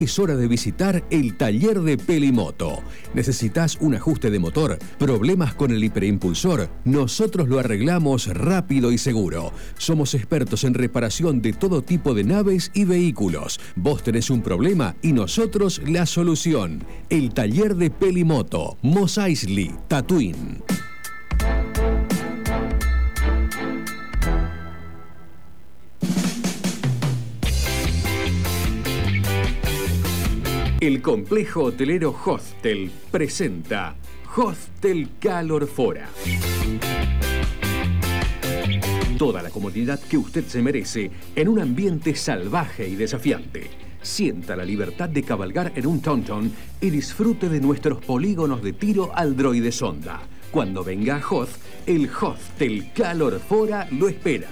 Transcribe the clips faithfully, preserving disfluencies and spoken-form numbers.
Es hora de visitar el taller de Pelimoto. ¿Necesitas un ajuste de motor? ¿Problemas con el hiperimpulsor? Nosotros lo arreglamos rápido y seguro. Somos expertos en reparación de todo tipo de naves y vehículos. Vos tenés un problema y nosotros la solución. El taller de Pelimoto, Mos Eisley, Tatooine. El complejo hotelero Hostel presenta Hostel Calor Fora. Toda la comodidad que usted se merece en un ambiente salvaje y desafiante. Sienta la libertad de cabalgar en un Tauntaun y disfrute de nuestros polígonos de tiro al droide sonda. Cuando venga a Hoth, el Hostel Calor Fora lo espera.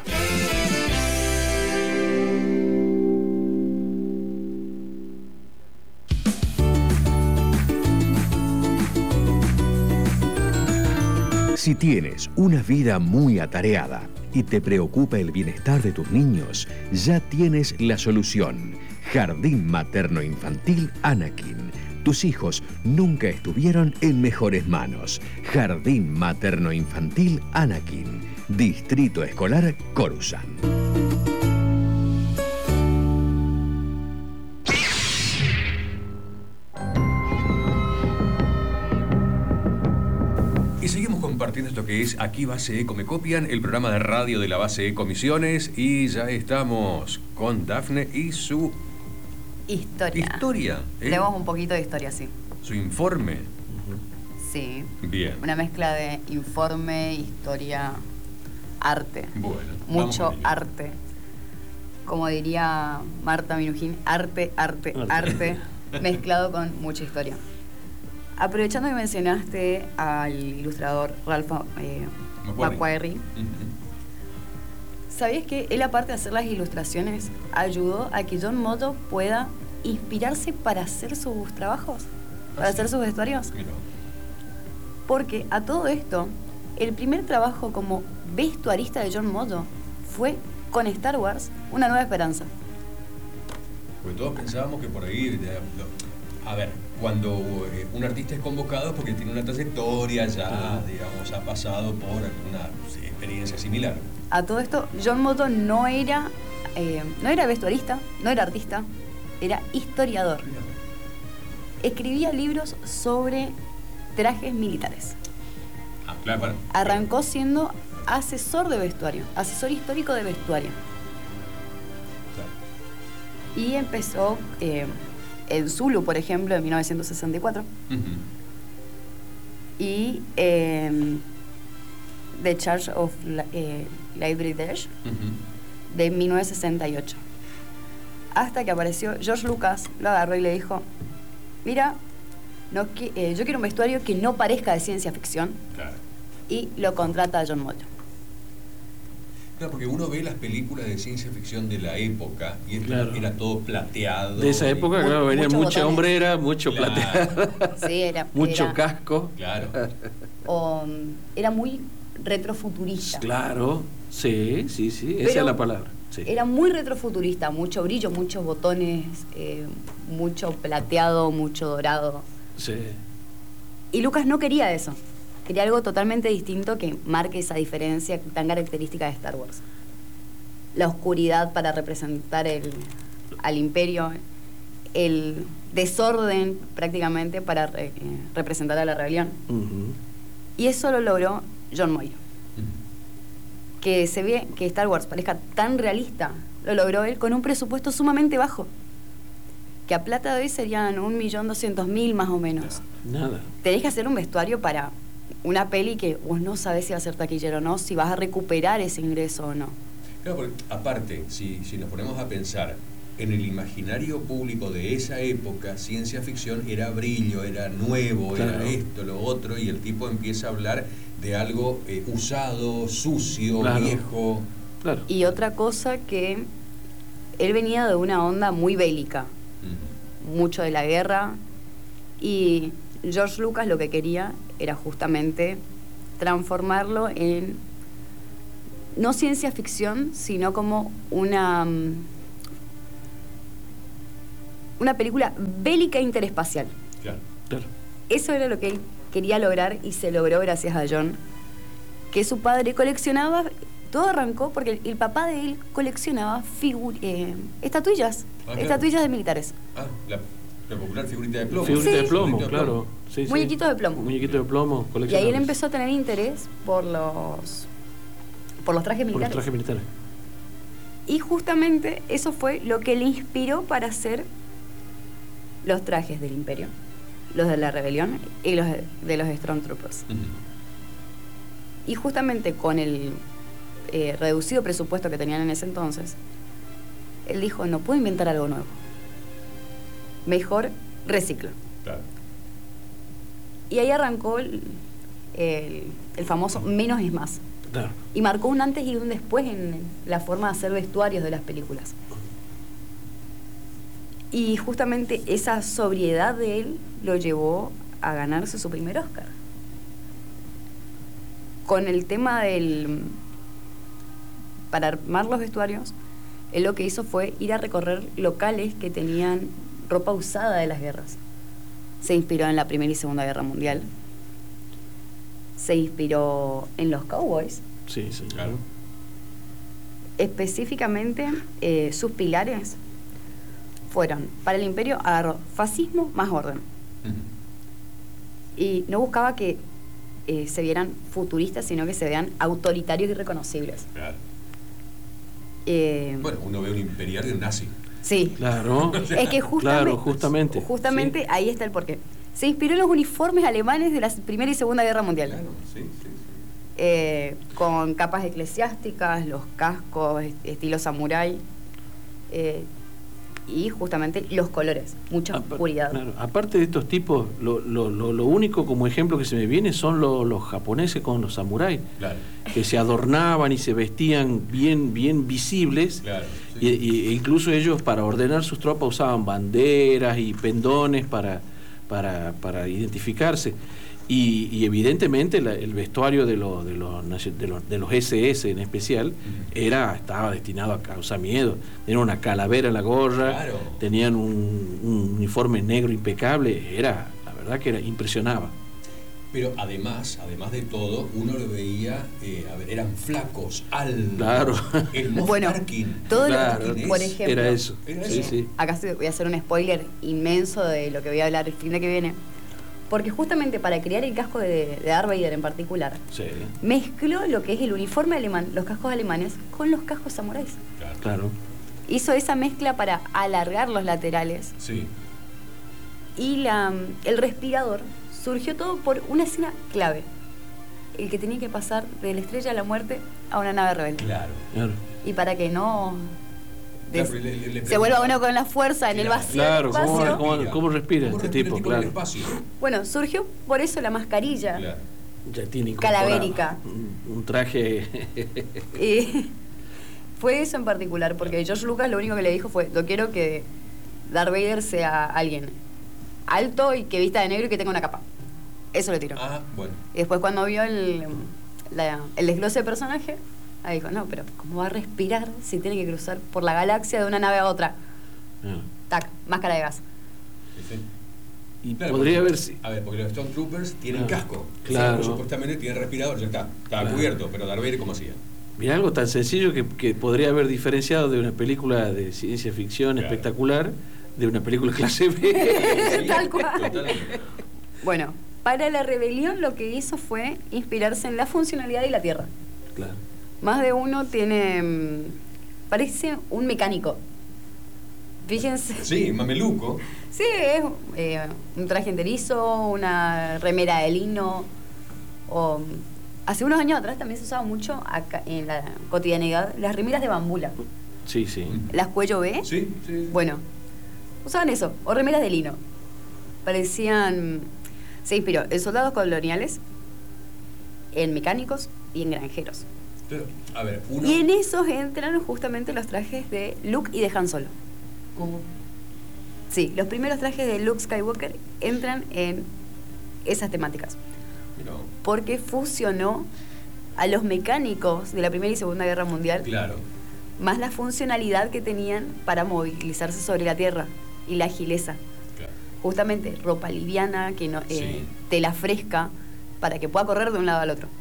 Si tienes una vida muy atareada y te preocupa el bienestar de tus niños, ya tienes la solución. Jardín Materno Infantil Anakin. Tus hijos nunca estuvieron en mejores manos. Jardín Materno Infantil Anakin. Distrito Escolar Coruscant. Compartiendo esto que es Aquí Base Eco Me Copian, el programa de radio de la Base Eco Misiones, y ya estamos con Dafne y su historia. Historia. ¿eh? Leemos un poquito de historia, sí. Su informe. Sí. Bien. Una mezcla de informe, historia, arte. Bueno. Mucho arte. Como diría Marta Minujín, arte, arte, arte, arte mezclado con mucha historia. Aprovechando que mencionaste al ilustrador Ralph eh, McQuarrie, uh-huh. ¿Sabías que él, aparte de hacer las ilustraciones, ayudó a que John Moto pueda inspirarse para hacer sus trabajos? ¿Para ¿Ah, hacer sí? sus vestuarios? Mira. Porque a todo esto, el primer trabajo como vestuarista de John Moto fue con Star Wars, Una Nueva Esperanza. Pues todos pensábamos que por ahí... A ver, cuando eh, un artista es convocado es porque tiene una trayectoria ya, digamos, ha pasado por alguna sí, experiencia similar. A todo esto, John Moto no era, eh, no era vestuarista, no era artista, era historiador. Escribía libros sobre trajes militares. Ah, claro, bueno. Arrancó siendo asesor de vestuario, asesor histórico de vestuario. Claro. Y empezó... Eh, en Zulu, por ejemplo, en mil novecientos sesenta y cuatro. Uh-huh. Y eh, The Charge of eh, Library Dash, uh-huh. de mil novecientos sesenta y ocho. Hasta que apareció George Lucas, lo agarró y le dijo, mira, no, que, eh, yo quiero un vestuario que no parezca de ciencia ficción. Claro. Y lo contrata a John Moto. Claro, porque uno ve las películas de ciencia ficción de la época y esto claro. era todo plateado. De esa época, y, claro, venía mucha hombrera, mucho claro. plateado. Sí, era. Mucho era, casco. Claro. O, era muy retrofuturista. Claro, sí, sí, sí, esa Pero es la palabra. Sí. Era muy retrofuturista, mucho brillo, muchos botones, eh, mucho plateado, mucho dorado. Sí. Y Lucas no quería eso. Quería algo totalmente distinto que marque esa diferencia tan característica de Star Wars. La oscuridad para representar el, al imperio, el desorden prácticamente para re, eh, representar a la rebelión. Uh-huh. Y eso lo logró John Moyo. Uh-huh. Que se ve que Star Wars parezca tan realista, lo logró él con un presupuesto sumamente bajo. Que a plata de hoy serían un millón doscientos mil más o menos. Nada. Tenés que hacer un vestuario para... una peli que vos no sabés si va a ser taquillero o no, si vas a recuperar ese ingreso o no. Claro, porque aparte, si, si nos ponemos a pensar en el imaginario público de esa época, ciencia ficción era brillo, era nuevo, claro. era esto, lo otro, y el tipo empieza a hablar de algo eh, usado, sucio, claro. viejo. Claro. Y otra cosa que él venía de una onda muy bélica, uh-huh. mucho de la guerra, y George Lucas lo que quería era justamente transformarlo en no ciencia ficción, sino como una una película bélica interespacial. Claro. Claro. Eso era lo que él quería lograr y se logró gracias a John, que su padre coleccionaba. Todo arrancó porque el, el papá de él coleccionaba figu eh, estatuillas, ah, claro. estatuillas de militares. Ah, la, la popular figurita de plomo. Figurita sí. de plomo, de claro. plomo. Sí, sí. Muñequitos de plomo. Muñequitos de plomo. Y ahí él empezó a tener interés por los por los trajes militares. Por los trajes militares. Y justamente eso fue lo que le inspiró para hacer los trajes del Imperio, los de la Rebelión y los de, de los Stormtroopers. Uh-huh. Y justamente con el eh, reducido presupuesto que tenían en ese entonces, él dijo, no puedo inventar algo nuevo. Mejor reciclo. Claro. Y ahí arrancó el, el, el famoso menos es más. Claro. Y marcó un antes y un después en la forma de hacer vestuarios de las películas. Y justamente esa sobriedad de él lo llevó a ganarse su primer Oscar. Con el tema del... Para armar los vestuarios, él lo que hizo fue ir a recorrer locales que tenían ropa usada de las guerras. Se inspiró en la Primera y Segunda Guerra Mundial. Se inspiró en los cowboys. Sí, sí, claro. Específicamente, eh, sus pilares fueron, para el Imperio, agarró fascismo más orden. Uh-huh. Y no buscaba que eh, se vieran futuristas, sino que se vean autoritarios y reconocibles. Claro. Eh, bueno, uno ve un imperial y un nazi. Sí. Claro. Es que justamente, claro, justamente, justamente sí. Ahí está el porqué. Se inspiró en los uniformes alemanes de la Primera y Segunda Guerra Mundial. Claro, sí, sí, sí. Eh, con capas eclesiásticas, los cascos, estilo samurái, eh, y justamente los colores, mucha Apar- oscuridad. Claro. Aparte de estos tipos, lo, lo, lo, lo único como ejemplo que se me viene son lo, los japoneses con los samuráis, claro. que se adornaban y se vestían bien, bien visibles, claro, sí. y, y, e incluso ellos para ordenar sus tropas usaban banderas y pendones para, para, para identificarse. Y, y evidentemente la, el vestuario de, lo, de, los, de, los, de los ese ese en especial uh-huh. era estaba destinado a causar miedo. Tenían una calavera en la gorra, claro. tenían un, un uniforme negro impecable, era, la verdad que era, impresionaba. Pero además, además de todo, uno lo veía, eh, a ver, eran flacos, altos. Claro. El Moff bueno, Tarkin. todo claro, lo que, por ejemplo, era eso. Era sí, eso. Sí. Acá voy a hacer un spoiler inmenso de lo que voy a hablar el fin de que viene. Porque justamente para crear el casco de, de Darth Vader en particular, Sí. mezcló lo que es el uniforme alemán, los cascos alemanes, con los cascos samuráis. Claro. Claro. Hizo esa mezcla para alargar los laterales. Sí. Y la, el respirador surgió todo por una escena clave. El que tenía que pasar de la Estrella de la Muerte a una nave rebelde. Claro. Claro. Y para que no... Des, Claro, le, le, le se vuelva uno con la fuerza en claro, el vacío Claro, del espacio. ¿cómo, cómo, cómo respira ¿Cómo este respira tipo? el tipo en el Claro. espacio? Bueno, surgió por eso la mascarilla. Claro. Ya tiene incorporado Calavérica. Un, un traje. Y fue eso en particular, porque George Lucas lo único que le dijo fue, yo quiero que Darth Vader sea alguien alto y que vista de negro y que tenga una capa. Eso le tiró. Ah, bueno. Y después cuando vio el, la, el desglose de personaje, ahí dijo, no, pero ¿cómo va a respirar si tiene que cruzar por la galaxia de una nave a otra? Claro. Tac, máscara de gas. Sí, sí. Y Claro, podría porque- haber si- A ver, porque los Stormtroopers tienen Ah, casco. claro. O sea, supuestamente tienen respirador, ya está. Estaba Claro. cubierto, pero Darth Vader, ¿cómo hacía? Mirá, algo tan sencillo que, que podría haber diferenciado de una película de ciencia ficción Claro. espectacular de una película clase B. Tal cual. Totalmente. Bueno, para la rebelión lo que hizo fue inspirarse en la funcionalidad de la Tierra. Claro. Más de uno tiene... mm, parece un mecánico. Fíjense. Sí, mameluco. Sí, es eh, un traje enterizo, una remera de lino. O, hace unos años atrás también se usaba mucho acá, en la cotidianidad las remeras de bambula. Sí, sí. Las cuello B. Sí, sí. Bueno, usaban eso, o remeras de lino. Parecían... Se inspiró en soldados coloniales, en mecánicos y en granjeros. Pero, a ver, uno... Y en esos entran justamente los trajes de Luke y de Han Solo. ¿Cómo? Sí, los primeros trajes de Luke Skywalker entran en esas temáticas. Mirá. Porque fusionó a los mecánicos de la Primera y Segunda Guerra Mundial, Claro. más la funcionalidad que tenían para movilizarse sobre la Tierra y la agileza. Claro. Justamente ropa liviana, que no, eh, Sí. tela fresca, para que pueda correr de un lado al otro.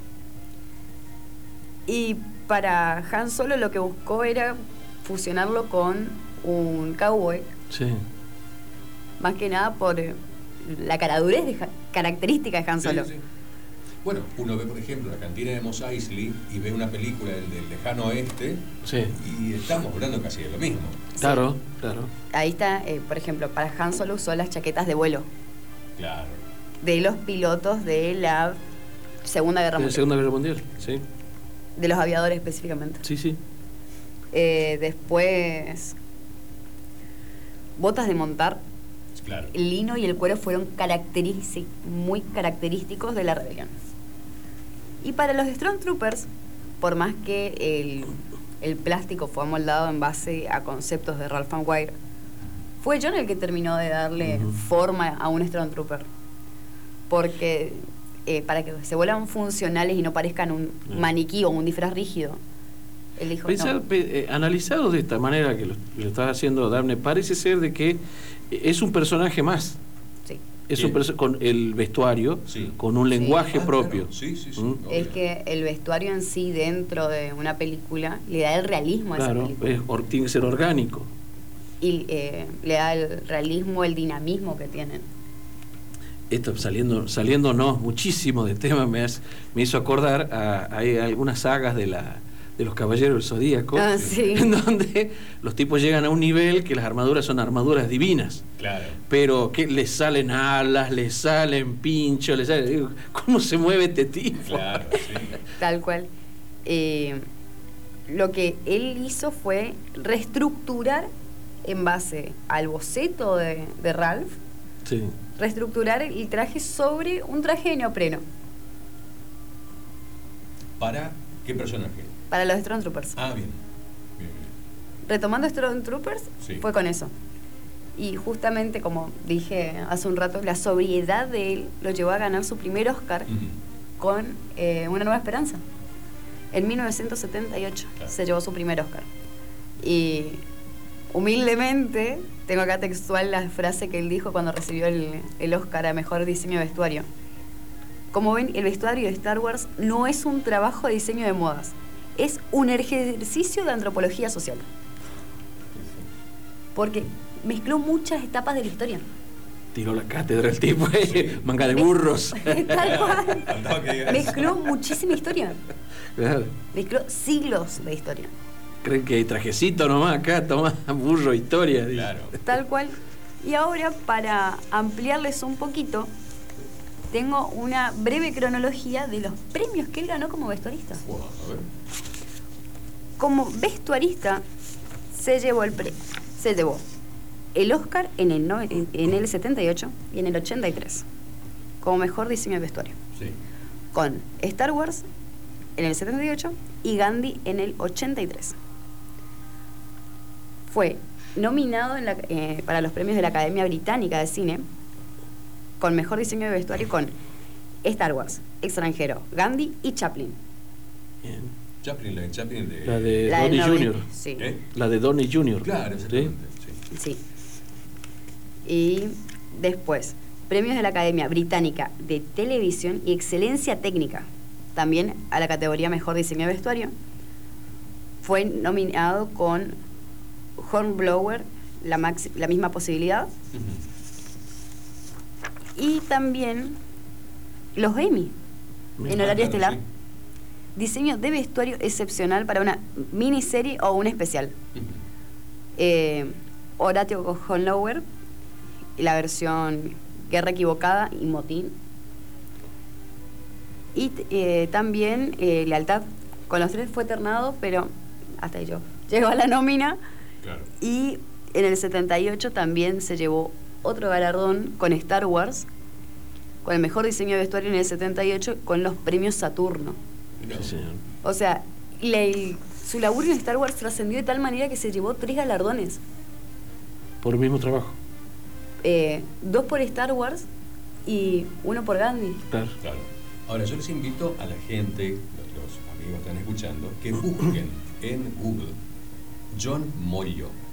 Y para Han Solo lo que buscó era fusionarlo con un cowboy, Sí. más que nada por eh, la caradurez de Ja- característica de Han Sí, Solo. sí. Bueno, uno ve, por ejemplo, la cantina de Mos Eisley y ve una película del, del lejano oeste Sí. y estamos hablando casi de lo mismo. Claro, claro. Ahí está, eh, por ejemplo, para Han Solo usó las chaquetas de vuelo Claro. de los pilotos de la Segunda Guerra De la Mundial, Segunda Guerra Mundial, sí. de los aviadores específicamente. Sí, sí. Eh, después, botas de montar. Claro. El lino y el cuero fueron característicos, muy característicos de la rebelión. Y para los Stormtroopers, por más que el, el plástico fue amoldado en base a conceptos de Ralph Wire, fue John el que terminó de darle Ujú. forma a un Stormtrooper. Porque eh, para que se vuelvan funcionales y no parezcan un Ujú. maniquí o un disfraz rígido, él dijo, Pensar, no. pe- eh, analizado de esta manera que lo, lo está haciendo Daphne, parece ser de que es un personaje más. Sí. Es Bien. un perso- con el vestuario, Sí. con un Sí. lenguaje Ah, propio. claro. Sí, sí, sí. ¿Mm? obvio. Es que el vestuario en sí dentro de una película le da el realismo a esa Claro, película. es or- tiene que ser orgánico. Y eh, le da el realismo, el dinamismo que tienen. Esto saliendo, saliéndonos muchísimo de tema, me, has- me hizo acordar a, a- a algunas sagas de la de los Caballeros del Zodíaco, Ah, sí. en donde los tipos llegan a un nivel que las armaduras son armaduras divinas, Claro. pero que les salen alas, les salen pinchos, les salen, digo, ¿cómo se mueve este tipo? Claro, sí. Tal cual. Eh, lo que él hizo fue reestructurar en base al boceto de, de Ralph, Sí. reestructurar el traje sobre un traje de neopreno ¿Para qué personaje? para los Stormtroopers. Ah, bien. Bien, bien. Retomando Stormtroopers, Sí. fue con eso. Y justamente, como dije hace un rato, la sobriedad de él lo llevó a ganar su primer Oscar Ujú. con eh, Una Nueva Esperanza. En mil novecientos setenta y ocho Claro. se llevó su primer Oscar. Y humildemente, tengo acá textual la frase que él dijo cuando recibió el, el Oscar a Mejor Diseño de Vestuario. Como ven, el vestuario de Star Wars no es un trabajo de diseño de modas, es un ejercicio de antropología social. Porque mezcló muchas etapas de la historia. Tiró la cátedra el tipo, eh, manga de burros. Tal cual. Faltaba que diga eso. Mezcló muchísima historia. Claro. Mezcló siglos de historia. Creen que hay trajecito nomás acá, toma burro, historia. dice. Claro. Tal cual. Y ahora, para ampliarles un poquito, tengo una breve cronología de los premios que él ganó como vestuarista. Wow, a ver. Como vestuarista, se llevó el pre se llevó el Oscar en el, no- en en el setenta y ocho y en el ochenta y tres, como mejor diseño de vestuario. Sí. Con Star Wars en el setenta y ocho y Gandhi en el ochenta y tres. Fue nominado en la- eh, para los premios de la Academia Británica de Cine con mejor diseño de vestuario con Star Wars, Extranjero, Gandhi y Chaplin. Bien. Chaplin, la de Chaplin de... La de La del Donnie noven- junior Sí. ¿Eh? La de Donnie junior Claro, ¿Sí? exactamente. Sí. Sí. Y después, premios de la Academia Británica de Televisión y Excelencia Técnica, también a la categoría Mejor Diseño de Vestuario. Fue nominado con Hornblower, la, maxi- la misma posibilidad. Ujú. Y también los Emmy, en Ah, horario claro, estelar. sí. Diseño de vestuario excepcional para una miniserie o un especial. Ujú. Eh, Horatio Hornblower, la versión Guerra Equivocada y Motín. Y eh, también eh, Lealtad. Con los tres fue ternado, pero hasta ahí yo. Llegó a la nómina Claro. y en el setenta y ocho también se llevó otro galardón con Star Wars, con el mejor diseño de vestuario en el setenta y ocho con los premios Saturno. Mirá. Sí, señor. O sea, le- su laburo en Star Wars trascendió de tal manera que se llevó tres galardones. Por el mismo trabajo. Eh, dos por Star Wars y uno por Gandhi. Claro. Claro. Ahora, yo les invito a la gente, los, los amigos que están escuchando, que busquen en Google John Morio,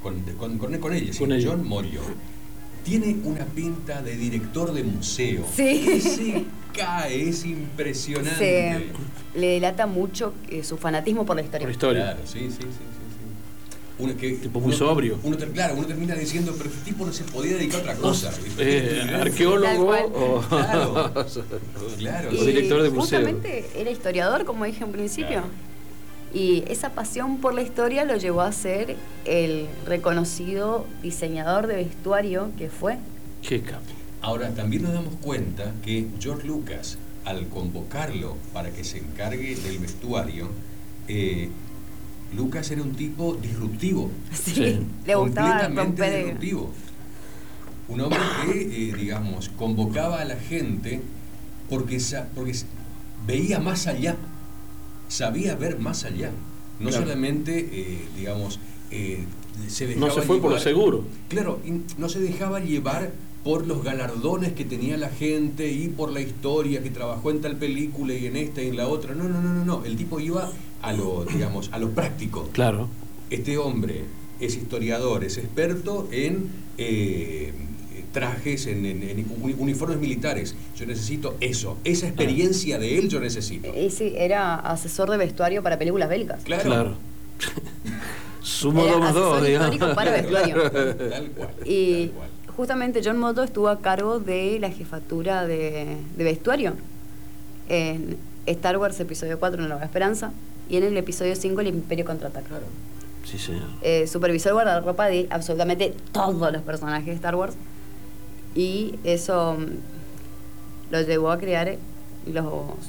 con, con, con, con ella, con sí, ella. John Morio, tiene una pinta de director de museo. Sí. Que se cae, es impresionante. Se le delata mucho eh, su fanatismo por la historia. Por historia. Claro, sí, sí, sí, sí, sí. Uno que, Tipo muy uno- sobrio. Uno, ter- claro, uno termina diciendo, pero este tipo no se podía dedicar a otra cosa. Eh, Tal arqueólogo cual. o, Claro. Claro. o Y director de museo. justamente era historiador, como dije en principio. Claro. Y esa pasión por la historia lo llevó a ser el reconocido diseñador de vestuario que fue. Qué capo. Ahora, también nos damos cuenta que George Lucas, al convocarlo para que se encargue del vestuario, eh, Lucas era un tipo disruptivo. Sí, Sí. le gustaba completamente romper. disruptivo. Un hombre que, eh, digamos, convocaba a la gente porque, sa- porque s- veía más allá, sabía ver más allá. No Claro. solamente, eh, digamos, eh, se dejaba No se fue por lo llevar- seguro. Claro, y no se dejaba llevar por los galardones que tenía la gente y por la historia que trabajó en tal película y en esta y en la otra. No, no, no, no, no. El tipo iba a lo, digamos, a lo práctico. Claro. Este hombre es historiador, es experto en eh, trajes, en, en- en uni- uniformes militares. Yo necesito eso, esa experiencia de él yo necesito. Y sí, era asesor de vestuario para películas bélicas. Claro. Claro. Sumo Era dos más dos, asesor digamos. histórico para vestuario. Tal cual. Y tal cual. justamente John Moto estuvo a cargo de la jefatura de, de vestuario en Star Wars Episodio cuatro, Una Nueva Esperanza, y en el Episodio cinco, El Imperio Contraataca. Claro. Sí, señor. Eh, supervisó el guardarropa de absolutamente todos los personajes de Star Wars, y eso mm, lo llevó a crear los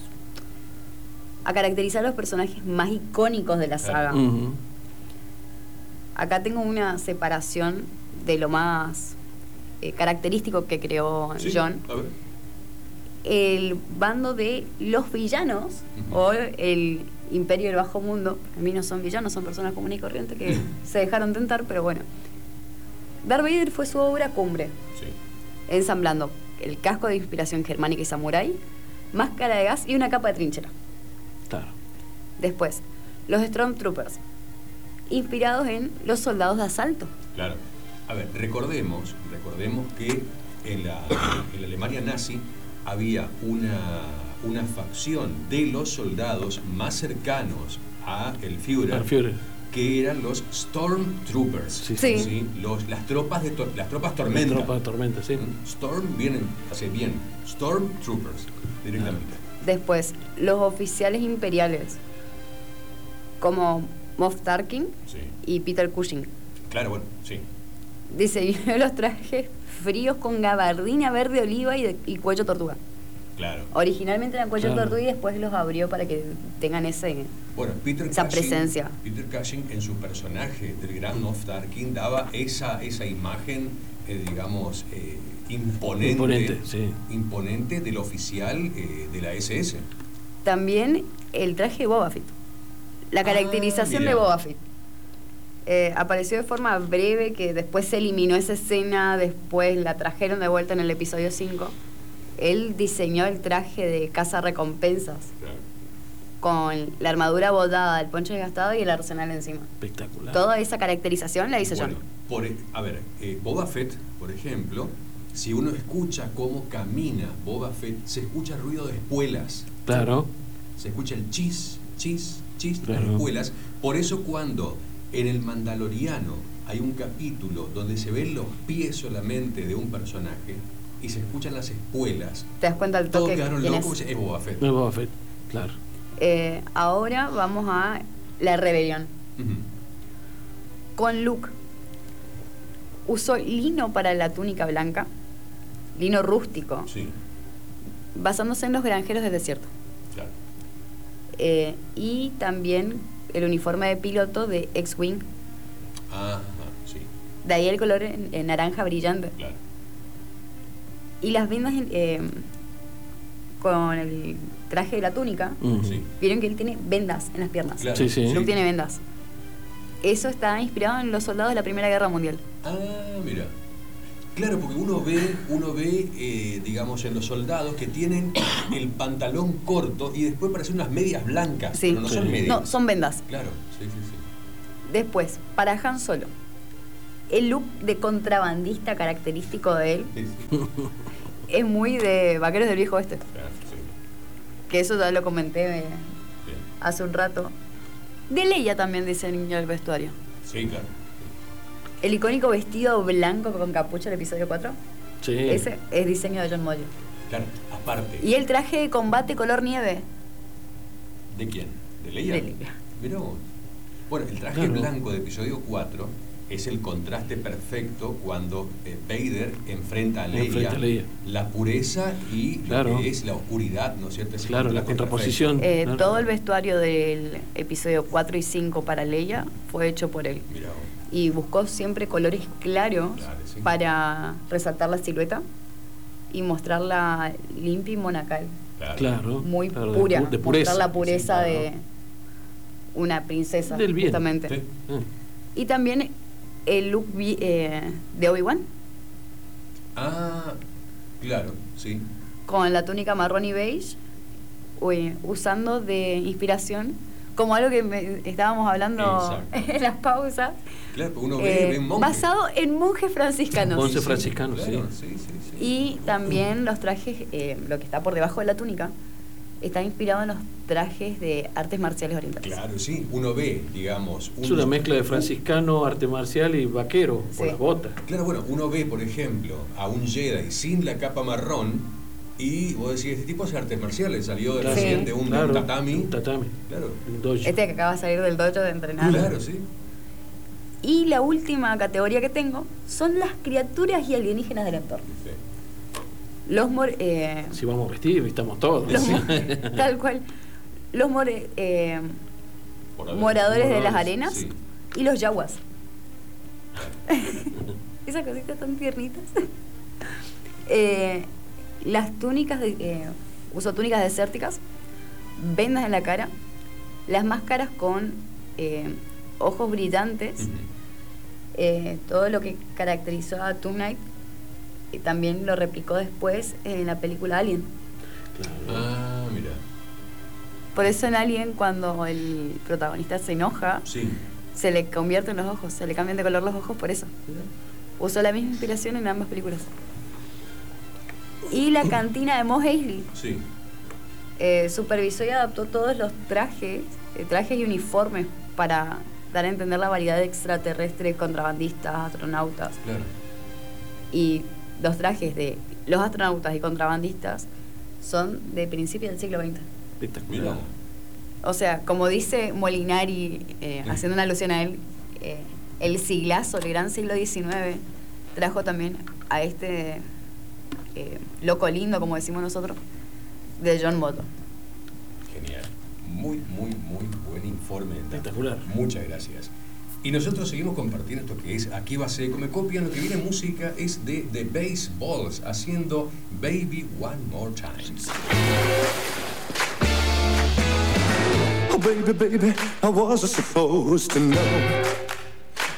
a caracterizar los personajes más icónicos de la saga. Claro. Ujú. Acá tengo una separación de lo más eh, característico que creó Sí, John. a ver. El bando de los villanos, Ujú. o el imperio del bajo mundo. A mí no son villanos, son personas comunes y corrientes que se dejaron tentar, pero bueno. Darth Vader fue su obra cumbre, Sí. ensamblando el casco de inspiración germánica y samurái, máscara de gas y una capa de trinchera. Claro. Después, los Stormtroopers, inspirados en los soldados de asalto. Claro. A ver, recordemos, recordemos que en la, en la Alemania nazi había una, una facción de los soldados más cercanos a el Führer, Al Führer. que eran los Stormtroopers, Sí, sí. ¿sí? Los, las tropas de tor- las tropas tormenta. Tropa de tormenta, sí. Storm vienen, hace bien, Stormtroopers directamente. Después, los oficiales imperiales, como Moff Tarkin Sí. y Peter Cushing. Claro, bueno, sí. Diseñó los trajes fríos con gabardina verde oliva y, de- y cuello tortuga. Claro. Originalmente eran cuello Claro. tortuga y después los abrió para que tengan ese... Bueno, Peter Esa Cushing, presencia. Peter Cushing en su personaje del gran Moff Tarkin daba esa, esa imagen, eh, digamos, eh, imponente, Imponente, sí. imponente del oficial eh, de la S S. También el traje de Boba Fett. La Ah, caracterización mira. de Boba Fett. Eh, apareció de forma breve, que después se eliminó esa escena, después la trajeron de vuelta en el episodio cinco. Él diseñó el traje de caza recompensas, Claro. con la armadura bordada, el poncho desgastado y el arsenal encima. Espectacular. Toda esa caracterización la hizo Bueno, John. por, e- a ver, eh, Boba Fett, por ejemplo, si uno escucha cómo camina Boba Fett, se escucha ruido de espuelas. Claro. Se escucha el chis, chis, chis de las Claro. espuelas. Por eso cuando en el Mandaloriano hay un capítulo donde se ven los pies solamente de un personaje y se escuchan las espuelas, ¿Te das cuenta del todos toque? quedaron quién locos. es? Es Boba Fett. No es Boba Fett. Claro. Eh, ahora vamos a la rebelión. Ujú. Con Luke usó lino para la túnica blanca, lino rústico, Sí, basándose en los granjeros del desierto. claro. Eh, y también el uniforme de piloto de X-Wing, Ajá, sí, de ahí el color en, en naranja brillante. claro. Y las vendas en- eh, con el traje de la túnica, Ujú. Sí. vieron que él tiene vendas en las piernas. Claro, Sí, sí. Luke tiene vendas. Eso está inspirado en los soldados de la Primera Guerra Mundial. Ah, mira. Claro, porque uno ve, uno ve, eh, digamos, en los soldados que tienen el pantalón corto y después parecen unas medias blancas, Sí. pero no son Sí. medias. No, son vendas. Claro, sí, sí, sí. Después, para Han Solo, el look de contrabandista característico de él Sí, sí. es muy de Vaqueros del Viejo Oeste. Claro, sí. Que eso ya lo comenté eh, Bien. hace un rato. De Leia también diseñó el vestuario. Sí, claro. El icónico vestido blanco con capucha del episodio cuatro, Sí. ese es diseño de John Moyle. Claro, aparte. Y el traje de combate color nieve, ¿De quién? ¿De Leia? de Leia. Mirá vos. Bueno, el traje Claro. blanco de episodio cuatro es el contraste perfecto cuando eh, Vader enfrenta a Leia, Enfrenta a Leia. la pureza y Claro. lo que es la oscuridad, ¿no es cierto? Ese Claro, la contraste contraposición. Eh, Claro. Todo el vestuario del episodio cuatro y cinco para Leia fue hecho por él. perfecto. Mirá vos. Y buscó siempre colores claros Claro, sí. para resaltar la silueta y mostrarla limpia y monacal. Claro. Claro. Muy claro, de pura. pu- de pureza. Mostrar la pureza Sí, claro. de una princesa, Del bien. justamente. Sí. Mm. Y también el look vi- eh, de Obi-Wan, Ah, claro, sí. con la túnica marrón y beige, uy, usando de inspiración, como algo que me- estábamos hablando Exacto. en las pausas, Claro, pero uno ve, eh, ve un monje. basado en monjes franciscanos. Monje franciscano, claro, sí. sí, sí, sí. Y también los trajes, eh, lo que está por debajo de la túnica, está inspirado en los trajes de artes marciales orientales. Claro, sí. Uno ve, digamos. Es un- una mezcla de franciscano, arte marcial y vaquero, por Sí. las botas. Claro, bueno, uno ve, por ejemplo, a un Jedi sin la capa marrón y vos decís, este tipo hace artes marciales, salió de Claro. recién Sí. de un, de Claro, un tatami. un tatami. Claro, Un dojo. Este que acaba de salir del dojo de entrenar. claro, sí. Y la última categoría que tengo son las criaturas y alienígenas del entorno. Sí. Los mor- eh, Si vamos vestidos, estamos todos. los mo- tal cual. Los more- eh, Moradores. moradores de las Moradores, arenas sí. y los yaguas. Esas cositas tan tiernitas. Eh, las túnicas, de, eh, uso túnicas desérticas, vendas en la cara, las máscaras con eh, ojos brillantes, Ujú. eh, todo lo que caracterizó a Toon Knight, y también lo replicó después en la película Alien. Claro. Ah, mira. Por eso en Alien, cuando el protagonista se enoja, Sí. se le convierten los ojos, se le cambian de color los ojos por eso. Usó la misma inspiración en ambas películas. Y la cantina de Mos Eisley Sí. eh, supervisó y adaptó todos los trajes, eh, trajes y uniformes para dar a entender la variedad de extraterrestres, contrabandistas, astronautas. Claro. Y los trajes de los astronautas y contrabandistas son de principios del siglo veinte. Espectacular. Mira. O sea, como dice Molinari, eh, Sí. haciendo una alusión a él, eh, el siglazo, el gran siglo diecinueve, trajo también a este eh, loco lindo, como decimos nosotros, de John Moto. Genial. Muy, muy, muy buen informe. Espectacular. Muchas gracias. Y nosotros seguimos compartiendo esto que es Aquí va Seco. Me copian, lo que viene en música es de The Baseballs haciendo Baby One More Time. Oh, baby, baby, I wasn't supposed to know.